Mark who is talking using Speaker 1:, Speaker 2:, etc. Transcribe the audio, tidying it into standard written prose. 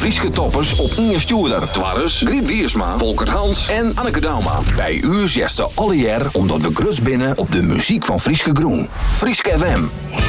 Speaker 1: Frieske toppers op Inge Stuurder. Twarres, Griet Wiersma, Volkert Hans en Anneke Dauma. Bij u zegt ze alle jaar omdat we grus binnen op de muziek van Frieske Groen. Frieske FM.